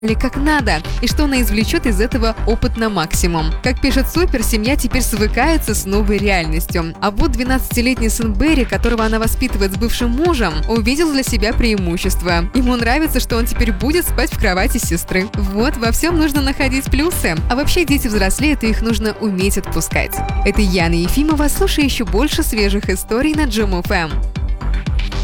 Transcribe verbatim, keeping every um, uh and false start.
или как надо, и что она извлечет из этого опыт на максимум. Как пишет Супер, семья теперь свыкается с новой реальностью. А вот двенадцатилетний сын Берри, которого она воспитывает с бывшим мужем, увидел для себя преимущество. Ему нравится, что он теперь будет спать в кровати сестры. Вот, во всем нужно находить плюсы. А вообще дети взрослеют, и их нужно уметь отпускать. Это Яна Ефимова. Слушай еще больше свежих историй на Джем эф эм.